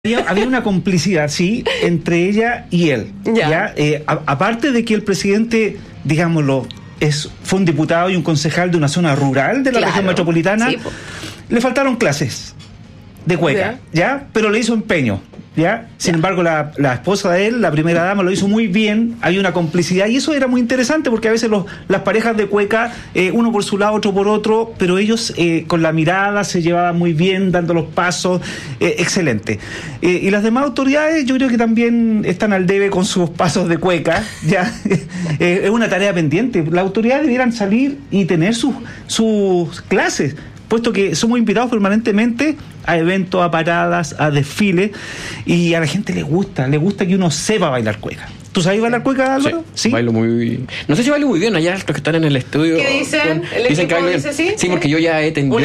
Había una complicidad, sí, entre ella y él. ¿Ya? Aparte de que el presidente, digámoslo, fue un diputado y un concejal de una zona rural de la región metropolitana, sí, le faltaron clases de cueca, ¿ya? Pero le hizo empeño, ¿ya? Sin embargo, la esposa de él, la primera dama, lo hizo muy bien, había una complicidad, y eso era muy interesante, porque a veces las parejas de cueca, uno por su lado, otro por otro, pero ellos con la mirada se llevaban muy bien, dando los pasos, excelente. Y las demás autoridades, yo creo que también están al debe con sus pasos de cueca, ¿ya? Es una tarea pendiente. Las autoridades debieran salir y tener sus clases, puesto que somos invitados permanentemente a eventos, a paradas, a desfiles, y a la gente le gusta que uno sepa bailar cueca. ¿Tú sabes bailar cueca, Álvaro? Sí, bailo muy... No sé si bailo muy bien, allá los que están en el estudio... ¿Qué dicen? Dicen que bailo... Sí, sí, porque yo ya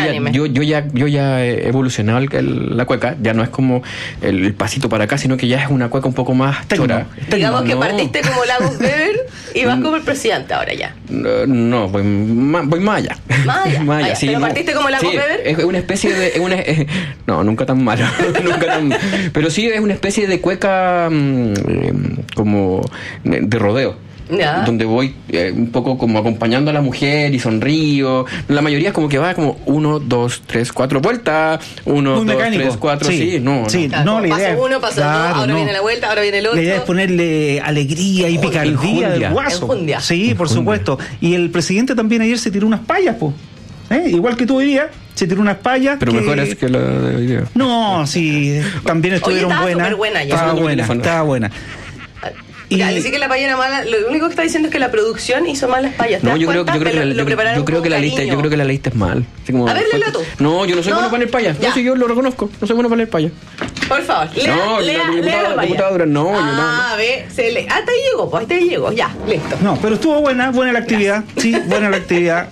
he evolucionado la cueca, ya no es como el pasito para acá, sino que ya es una cueca un poco más chora. Digamos que partiste como Lagos Weber y vas como el presidente ahora ya. No, voy más allá. Más allá. Sí, ¿pero partiste como Lagos Weber? Es una especie de... no, nunca tan malo. Pero sí es una especie de cueca como de rodeo. Donde voy un poco como acompañando a la mujer y sonrío. La mayoría es como que va como 1, 2, 3, 4 vueltas, 1, 2, 3, 4, sí, no, la idea paso uno, paso dos, ahora viene la vuelta, ahora viene el otro. La idea es ponerle alegría y picardía del guaso. Sí, por supuesto. Y el presidente también ayer se tiró unas payas, igual que tú hoy día. Se tiró unas payas. Pero mejores que la de hoy día. No, sí, también estuvieron buenas. Estaba buena. Y decir que la paya era mala, lo único que está diciendo es que la producción hizo mal las payas. No, yo creo que la lista es mal. A ver, léelo tú. No, yo no soy bueno para leer payas. No, si yo lo reconozco, no soy bueno para leer payas. Por favor, lea la diputadura, no. A ver, hasta ahí llegó, ya, listo. No, pero estuvo buena la actividad. Sí, buena la actividad.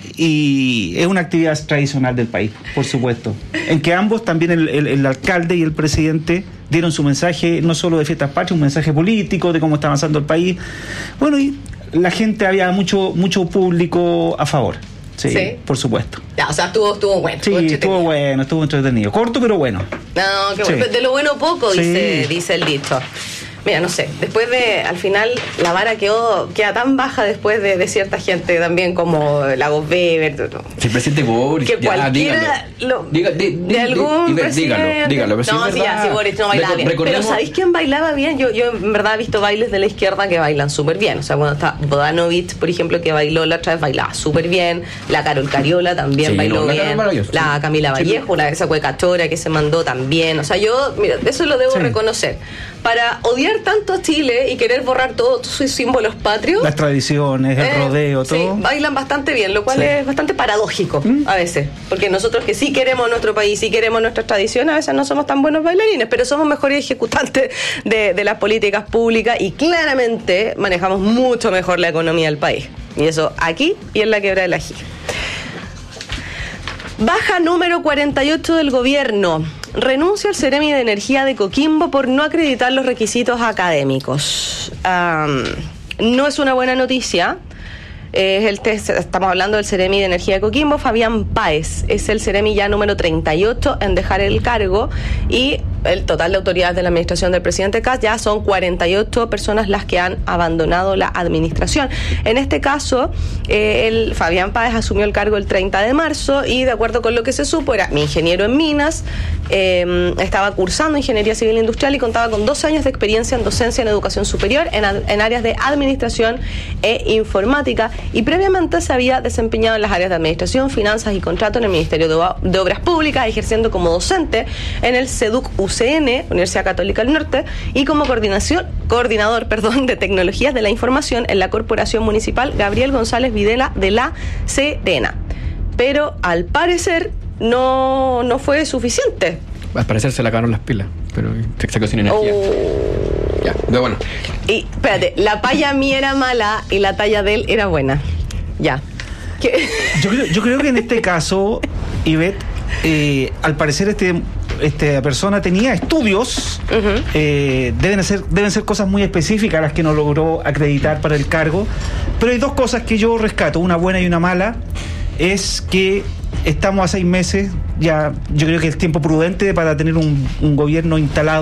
Y es una actividad tradicional del país, por supuesto, en que ambos, también el alcalde y el presidente, dieron su mensaje, no solo de fiestas patrias, un mensaje político de cómo está avanzando el país. Bueno, y la gente, había mucho público a favor. Sí, por supuesto. Ya, o sea, estuvo bueno. Sí, estuvo entretenido. Corto, pero bueno. No, qué bueno. De lo bueno poco, dice el dicho. Mira, no sé, después al final la vara queda tan baja después de cierta gente también como Lagos Weber. El presidente Boris, que cualquiera de algún presidente. Dígalo. No, sí, Boris no bailaba bien. Pero ¿sabéis quién bailaba bien? Yo en verdad he visto bailes de la izquierda que bailan súper bien. O sea, cuando está Bodanovich, por ejemplo, que bailó la otra vez, bailaba súper bien. La Carol Cariola también bailó bien. La Camila Vallejo, esa cueca chora que se mandó también. O sea, yo, mira, eso lo debo reconocer. Para odiar tanto a Chile y querer borrar todos sus símbolos patrios, las tradiciones, el rodeo, todo. Sí, bailan bastante bien, lo cual es bastante paradójico a veces, porque nosotros que sí queremos nuestro país, sí queremos nuestras tradiciones, a veces no somos tan buenos bailarines, pero somos mejores ejecutantes de las políticas públicas y claramente manejamos mucho mejor la economía del país. Y eso aquí y en la Quebrada del Ají. Baja número 48 del gobierno. Renuncia al Ceremi de Energía de Coquimbo por no acreditar los requisitos académicos. No es una buena noticia. Estamos hablando del Ceremi de Energía de Coquimbo. Fabián Páez es el Ceremi ya número 38 en dejar el cargo, y el total de autoridades de la administración del presidente Kast ya son 48 personas las que han abandonado la administración. En este caso, Fabián Páez asumió el cargo el 30 de marzo y, de acuerdo con lo que se supo, era ingeniero en minas, estaba cursando ingeniería civil industrial y contaba con 2 años de experiencia en docencia en educación superior en áreas de administración e informática, y previamente se había desempeñado en las áreas de administración, finanzas y contrato en el Ministerio de Obras Públicas, ejerciendo como docente en el CEDUC UCN, Universidad Católica del Norte, y como coordinador de tecnologías de la información en la Corporación Municipal Gabriel González Videla de La Serena. Pero al parecer no fue suficiente. Al parecer se le acabaron las pilas, pero se quedó sin energía. Ya, pero bueno. Y espérate, la paya mía era mala y la talla de él era buena. Ya. Yo creo que en este caso, Ivette, al parecer esta persona tenía estudios, deben ser cosas muy específicas las que no logró acreditar para el cargo, pero hay 2 cosas que yo rescato, una buena y una mala. Es que estamos a 6 meses, ya yo creo que es tiempo prudente para tener un gobierno instalado.